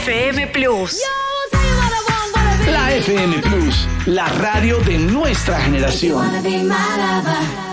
FM Plus. La FM Plus, la radio de nuestra generación.